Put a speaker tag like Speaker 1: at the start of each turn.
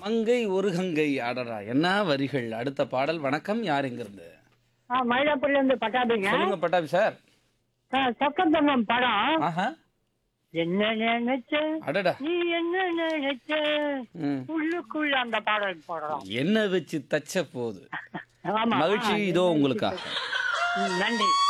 Speaker 1: அங்கை ஒரு கங்கை அடடா என்ன வரிகள். அடுத்த பாடல். வணக்கம், யார் எங்கிருந்து?
Speaker 2: மயிலாப்பூர்ல இருந்து பட்டாபிங்க.
Speaker 1: சொல்லுங்க பட்டாபி சார்.
Speaker 2: சொக்கத்தங்கம் படம்.
Speaker 1: ஆஹா.
Speaker 2: என்ன நினைச்ச
Speaker 1: அடடா.
Speaker 2: நீ என்ன நினைச்ச
Speaker 1: ம்.
Speaker 2: உள்ளுக்குள்ள அந்த பாடல் போடலாம்.
Speaker 1: என்ன வச்சு தச்ச போது.
Speaker 2: ஆமா.
Speaker 1: மகிழ்ச்சி இதோ உங்களுக்காக.
Speaker 2: நன்றி.